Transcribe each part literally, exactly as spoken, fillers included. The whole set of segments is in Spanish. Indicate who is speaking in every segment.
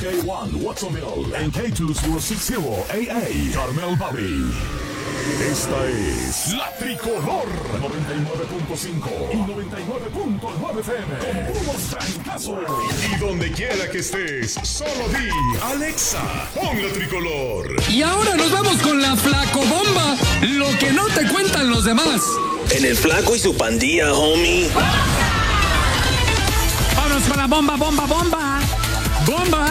Speaker 1: K uno Watsonville and K dos cero seis cero A A Carmel Valley. Esta es La Tricolor noventa y nueve punto cinco y noventa y nueve punto nueve F M con puros trancazos. Y donde quiera que estés, solo di Alexa, pon La Tricolor.
Speaker 2: Y ahora nos vamos con la Flacobomba, lo que no te cuentan los demás.
Speaker 3: En el Flaco y su pandilla, homie.
Speaker 2: Vámonos con la bomba, bomba, bomba. Bomba.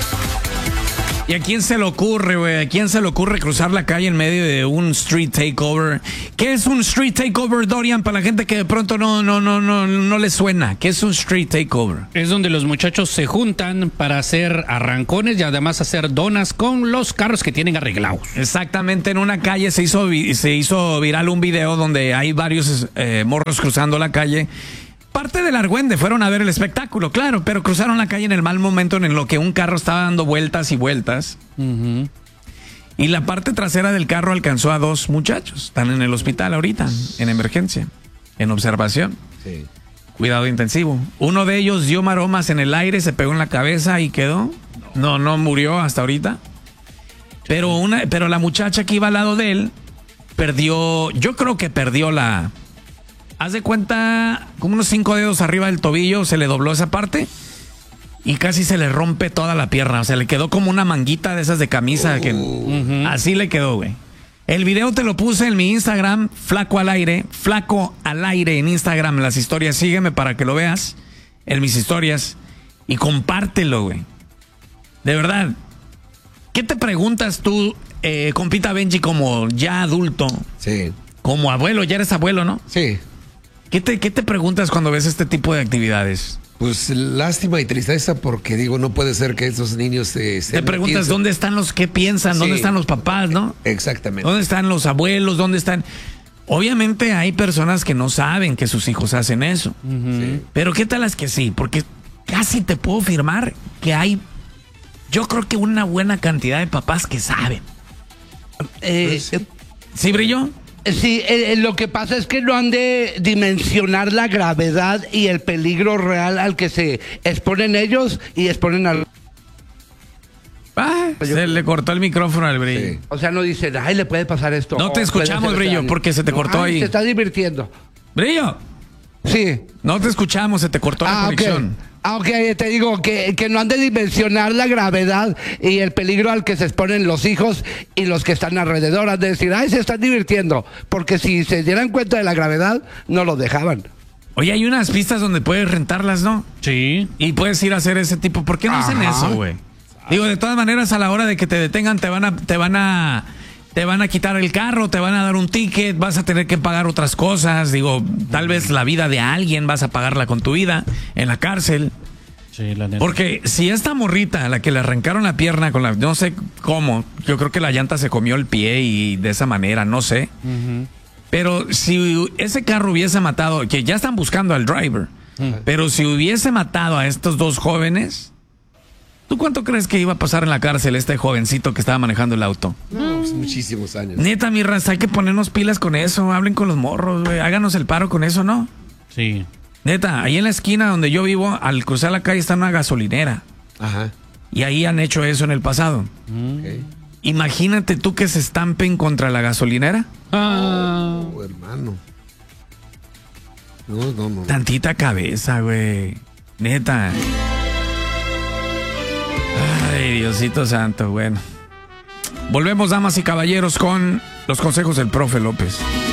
Speaker 2: ¿Y a quién se le ocurre, güey? ¿A quién se le ocurre cruzar la calle en medio de un street takeover? ¿Qué es un street takeover, Dorian, para la gente que de pronto no, no, no, no, no le suena? ¿Qué es un street takeover?
Speaker 4: Es donde los muchachos se juntan para hacer arrancones y además hacer donas con los carros que tienen arreglados.
Speaker 2: Exactamente, en una calle se hizo, se hizo viral un video donde hay varios eh, morros cruzando la calle. Parte del argüende, fueron a ver el espectáculo, claro, pero cruzaron la calle en el mal momento en lo que un carro estaba dando vueltas y vueltas. Uh-huh. Y la parte trasera del carro alcanzó a dos muchachos. Están en el hospital ahorita, en emergencia, en observación. Sí. Cuidado intensivo. Uno de ellos dio maromas en el aire, se pegó en la cabeza y quedó. No, no murió hasta ahorita. Pero, una, pero la muchacha que iba al lado de él perdió, yo creo que perdió la... Haz de cuenta, como unos cinco dedos arriba del tobillo, se le dobló esa parte y casi se le rompe toda la pierna. O sea, le quedó como una manguita de esas de camisa. Uh, que uh-huh. Así le quedó, güey. El video te lo puse en mi Instagram, Flaco al Aire, Flaco al Aire en Instagram. Las historias, sígueme para que lo veas en mis historias y compártelo, güey. De verdad. ¿Qué te preguntas tú, eh, compita Benji, como ya adulto?
Speaker 5: Sí.
Speaker 2: Como abuelo, ya eres abuelo, ¿no?
Speaker 5: Sí.
Speaker 2: ¿Qué te, ¿Qué te preguntas cuando ves este tipo de actividades?
Speaker 5: Pues lástima y tristeza porque digo, no puede ser que esos niños eh,
Speaker 2: te preguntas piensen. ¿Dónde están los que piensan? Sí. ¿Dónde están los papás, no?
Speaker 5: Exactamente.
Speaker 2: ¿Dónde están los abuelos? ¿Dónde están? Obviamente hay personas que no saben que sus hijos hacen eso. Uh-huh. Sí. Pero ¿qué tal las que sí? Porque casi te puedo afirmar que hay, yo creo que una buena cantidad de papás que saben.
Speaker 6: Eh, pues sí.
Speaker 2: ¿Sí, Brillo?
Speaker 6: Sí, eh, lo que pasa es que no han de dimensionar la gravedad y el peligro real al que se exponen ellos y exponen al...
Speaker 2: Ah, se le cortó el micrófono al Brillo. Sí.
Speaker 6: O sea, no dicen, ay, le puede pasar esto.
Speaker 2: No te escuchamos, Brillo, porque se te
Speaker 6: no,
Speaker 2: cortó
Speaker 6: ay,
Speaker 2: ahí.
Speaker 6: Se está divirtiendo.
Speaker 2: Brillo.
Speaker 6: Sí.
Speaker 2: No te escuchamos, se te cortó
Speaker 6: ah,
Speaker 2: la conexión.
Speaker 6: Okay. Ah, ok, te digo que, que no han de dimensionar la gravedad y el peligro al que se exponen los hijos y los que están alrededor. Han de decir, ay, se están divirtiendo. Porque si se dieran cuenta de la gravedad, no lo dejaban.
Speaker 2: Oye, hay unas pistas donde puedes rentarlas, ¿no?
Speaker 4: Sí.
Speaker 2: Y puedes ir a hacer ese tipo. ¿Por qué no Ajá. hacen eso, güey? Digo, de todas maneras, a la hora de que te detengan, te van a, te van a, te van a quitar el carro, te van a dar un ticket, vas a tener que pagar otras cosas. Digo, tal vez la vida de alguien vas a pagarla con tu vida en la cárcel.
Speaker 4: Sí, la neta.
Speaker 2: Porque si esta morrita a la que le arrancaron la pierna con la, no sé cómo, yo creo que la llanta se comió el pie y de esa manera, no sé. Uh-huh. Pero si ese carro hubiese matado, que ya están buscando al driver, uh-huh. pero si hubiese matado a estos dos jóvenes, ¿tú cuánto crees que iba a pasar en la cárcel este jovencito que estaba manejando el auto?
Speaker 5: No, pues muchísimos años.
Speaker 2: Neta, mi raza, hay que ponernos pilas con eso. Hablen con los morros, güey. Háganos el paro con eso, ¿no?
Speaker 4: Sí.
Speaker 2: Neta, ahí en la esquina donde yo vivo, al cruzar la calle está una gasolinera.
Speaker 5: Ajá.
Speaker 2: Y ahí han hecho eso en el pasado.
Speaker 5: Okay.
Speaker 2: Imagínate tú que se estampen contra la gasolinera.
Speaker 5: Ah. Oh, hermano. No, no, no.
Speaker 2: Tantita cabeza, güey. Neta. Ay, Diosito santo, bueno. Volvemos, damas y caballeros, con los consejos del profe López.